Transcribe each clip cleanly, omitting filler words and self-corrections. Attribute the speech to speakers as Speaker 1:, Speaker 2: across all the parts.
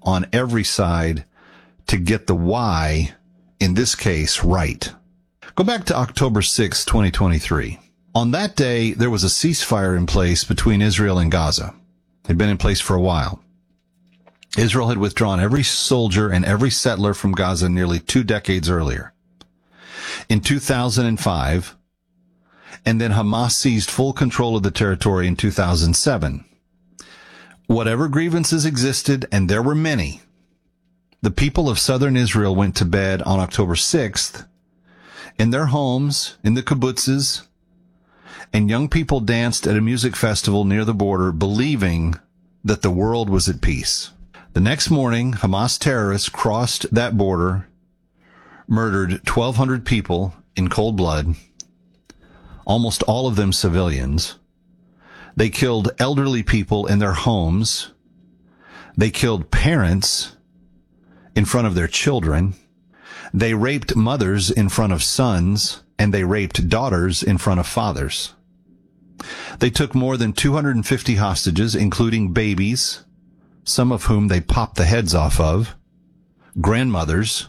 Speaker 1: on every side to get the why, in this case, right. Go back to October 6, 2023. On that day, there was a ceasefire in place between Israel and Gaza. It had been in place for a while. Israel had withdrawn every soldier and every settler from Gaza nearly 2 decades earlier. In 2005, and then Hamas seized full control of the territory in 2007. Whatever grievances existed, and there were many, the people of southern Israel went to bed on October 6th in their homes, in the kibbutzes, and young people danced at a music festival near the border, believing that the world was at peace. The next morning, Hamas terrorists crossed that border, murdered 1,200 people in cold blood, almost all of them civilians. They killed elderly people in their homes. They killed parents in front of their children. They raped mothers in front of sons, and they raped daughters in front of fathers. They took more than 250 hostages, including babies, some of whom they popped the heads off of, grandmothers,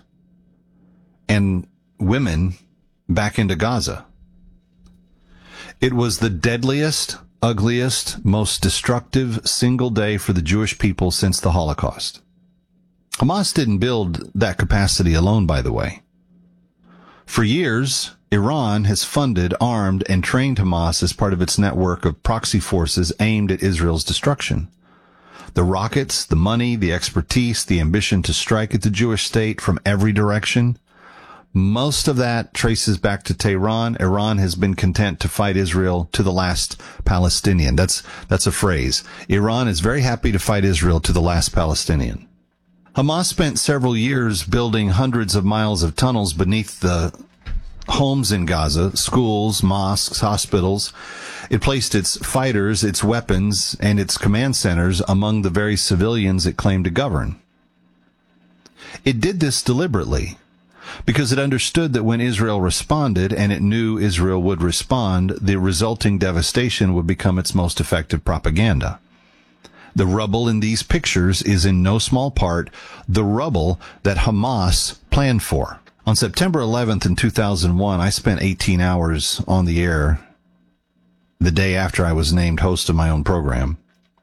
Speaker 1: and women back into Gaza. It was the deadliest, ugliest, most destructive single day for the Jewish people since the Holocaust. Hamas didn't build that capacity alone, by the way. For years, Iran has funded, armed, and trained Hamas as part of its network of proxy forces aimed at Israel's destruction. The rockets, the money, the expertise, the ambition to strike at the Jewish state from every direction, most of that traces back to Tehran. Iran has been content to fight Israel to the last Palestinian. That's a phrase. Iran is very happy to fight Israel to the last Palestinian. Hamas spent several years building hundreds of miles of tunnels beneath the homes in Gaza, schools, mosques, hospitals. It placed its fighters, its weapons, and its command centers among the very civilians it claimed to govern. It did this deliberately, because it understood that when Israel responded, and it knew Israel would respond, the resulting devastation would become its most effective propaganda. The rubble in these pictures is in no small part the rubble that Hamas planned for. On September 11th in 2001, I spent 18 hours on the air the day after I was named host of my own program.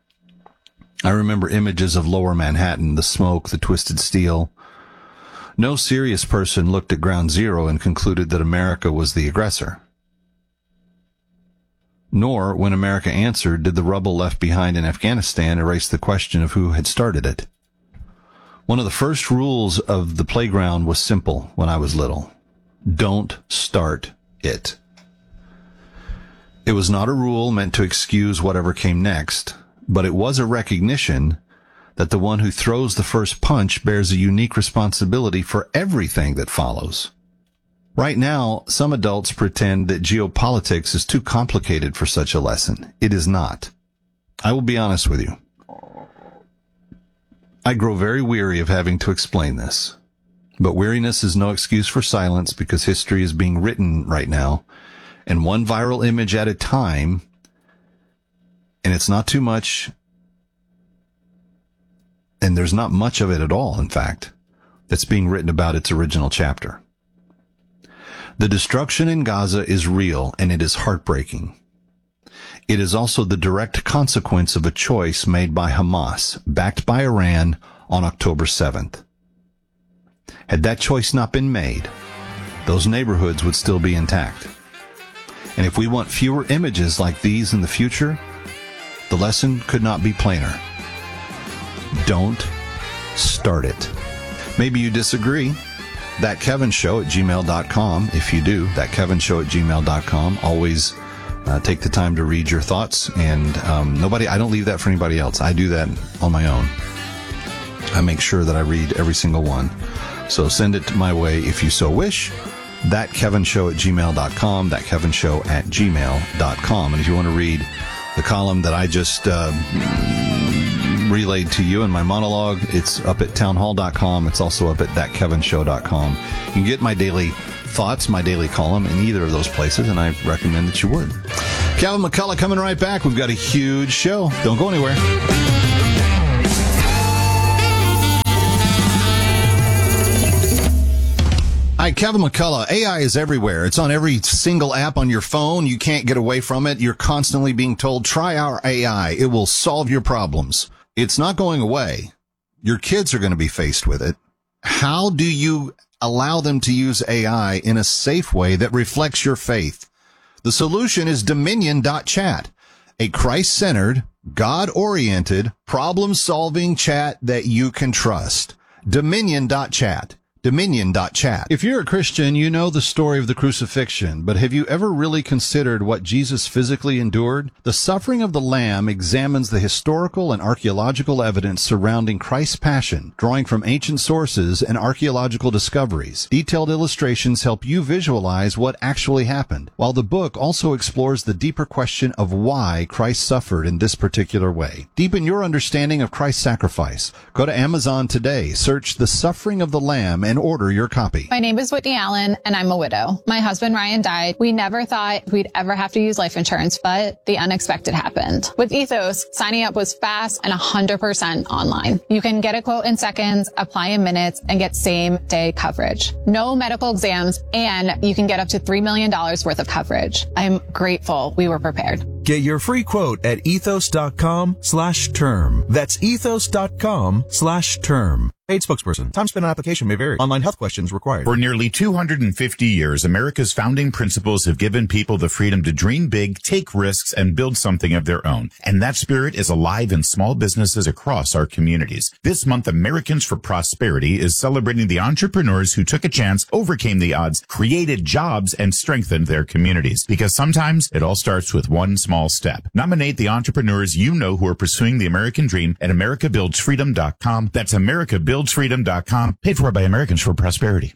Speaker 1: I remember images of lower Manhattan, the smoke, the twisted steel. No serious person looked at Ground Zero and concluded that America was the aggressor. Nor, when America answered, did the rubble left behind in Afghanistan erase the question of who had started it. One of the first rules of the playground was simple when I was little. Don't start it. It was not a rule meant to excuse whatever came next, but it was a recognition that the one who throws the first punch bears a unique responsibility for everything that follows. Right now, some adults pretend that geopolitics is too complicated for such a lesson. It is not. I will be honest with you. I grow very weary of having to explain this. But weariness is no excuse for silence, because history is being written right now, and one viral image at a time, and it's not too much, and there's not much of it at all, in fact, that's being written about its original chapter. The destruction in Gaza is real, and it is heartbreaking. It is also the direct consequence of a choice made by Hamas, backed by Iran, on October 7th. Had that choice not been made, those neighborhoods would still be intact. And if we want fewer images like these in the future, the lesson could not be plainer. Don't start it. Maybe you disagree. ThatKevinShow@gmail.com. If you do, ThatKevinShow@gmail.com. Always take the time to read your thoughts, and I don't leave that for anybody else. I do that on my own. I make sure that I read every single one. So send it my way if you so wish. ThatKevinShow@gmail.com. ThatKevinShow@gmail.com. And if you want to read the column that I just relayed to you in my monologue, it's up at townhall.com. It's also up at thatkevinshow.com. You can get my daily thoughts, my daily column, in either of those places, and I recommend that you would. Calvin McCullough coming right back. We've got a huge show. Don't go anywhere. Hi, Kevin McCullough. AI is everywhere. It's on every single app on your phone. You can't get away from it. You're constantly being told, try our AI. It will solve your problems. It's not going away. Your kids are going to be faced with it. How do you allow them to use AI in a safe way that reflects your faith? The solution is Dominion.chat, a Christ-centered, God-oriented, problem-solving chat that you can trust. Dominion.chat. Dominion.chat. If you're a Christian, you know the story of the crucifixion, but have you ever really considered what Jesus physically endured? The Suffering of the Lamb examines the historical and archaeological evidence surrounding Christ's passion, drawing from ancient sources and archaeological discoveries. Detailed illustrations help you visualize what actually happened, while the book also explores the deeper question of why Christ suffered in this particular way. Deepen your understanding of Christ's sacrifice. Go to Amazon today, search The Suffering of the Lamb, and order your copy.
Speaker 2: My name is Whitney Allen, and I'm a widow. My husband, Ryan, died. We never thought we'd ever have to use life insurance, but the unexpected happened. With Ethos, signing up was fast and 100% online. You can get a quote in seconds, apply in minutes, and get same-day coverage. No medical exams, and you can get up to $3 million worth of coverage. I'm grateful we were prepared.
Speaker 3: Get your free quote at ethos.com/term. That's ethos.com/term. Paid spokesperson. Time spent on application may vary. Online health questions required.
Speaker 4: For nearly 250 years, America's founding principles have given people the freedom to dream big, take risks, and build something of their own. And that spirit is alive in small businesses across our communities. This month, Americans for Prosperity is celebrating the entrepreneurs who took a chance, overcame the odds, created jobs, and strengthened their communities. Because sometimes it all starts with one small step. Nominate the entrepreneurs you know who are pursuing the American dream at americabuildsfreedom.com. That's americabuildsfreedom.com. Paid for by Americans for Prosperity.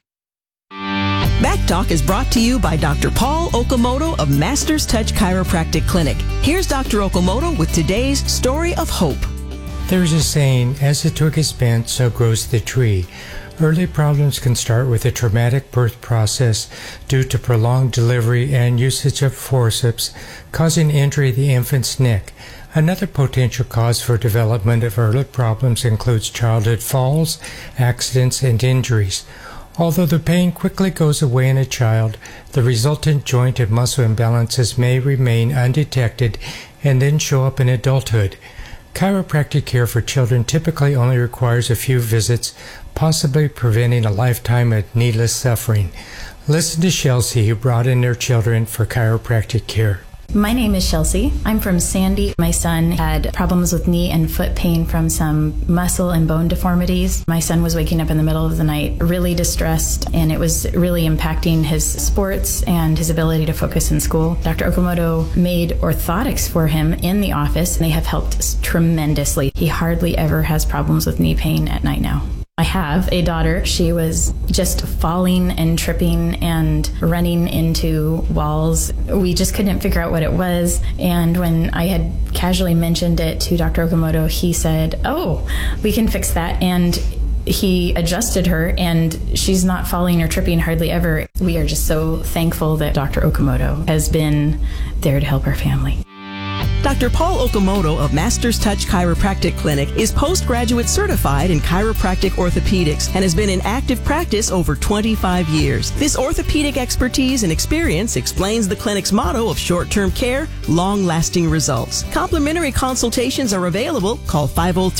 Speaker 5: Back Talk is brought to you by Dr. Paul Okamoto of Masters Touch Chiropractic Clinic. Here's Dr. Okamoto with today's story of hope.
Speaker 6: There's a saying, as the twig is bent, so grows the tree. Early problems can start with a traumatic birth process due to prolonged delivery and usage of forceps, causing injury to the infant's neck. Another potential cause for development of early problems includes childhood falls, accidents, and injuries. Although the pain quickly goes away in a child, the resultant joint and muscle imbalances may remain undetected and then show up in adulthood. Chiropractic care for children typically only requires a few visits, possibly preventing a lifetime of needless suffering. Listen to Chelsea, who brought in their children for chiropractic care.
Speaker 7: My name is Chelsea. I'm from Sandy. My son had problems with knee and foot pain from some muscle and bone deformities. My son was waking up in the middle of the night really distressed, and it was really impacting his sports and his ability to focus in school. Dr. Okamoto made orthotics for him in the office, and they have helped tremendously. He hardly ever has problems with knee pain at night now. I have a daughter. She was just falling and tripping and running into walls. We just couldn't figure out what it was. And when I had casually mentioned it to Dr. Okamoto, he said, "Oh, we can fix that." And he adjusted her, and she's not falling or tripping hardly ever. We are just so thankful that Dr. Okamoto has been there to help our family.
Speaker 5: Dr. Paul Okamoto of Masters Touch Chiropractic Clinic is postgraduate certified in chiropractic orthopedics and has been in active practice over 25 years. This orthopedic expertise and experience explains the clinic's motto of short-term care, long-lasting results. Complimentary consultations are available. Call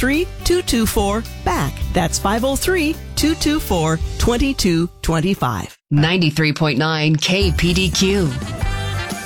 Speaker 5: 503-224-BACK. That's 503-224-2225.
Speaker 8: 93.9 KPDQ.